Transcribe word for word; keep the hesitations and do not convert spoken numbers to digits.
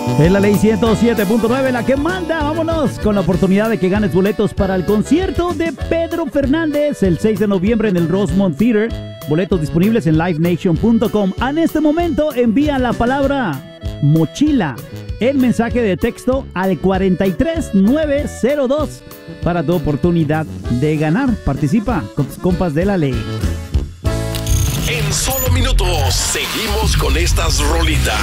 Es la ley ciento siete punto nueve la que manda. Vámonos con la oportunidad de que ganes boletos para el concierto de Pedro Fernández el seis de noviembre en el Rosemont Theater. Boletos disponibles en live nation punto com. En este momento envía la palabra mochila, el mensaje de texto al cuarenta y tres nueve cero dos para tu oportunidad de ganar. Participa con tus compas de la ley. En solo minutos seguimos con estas rolitas.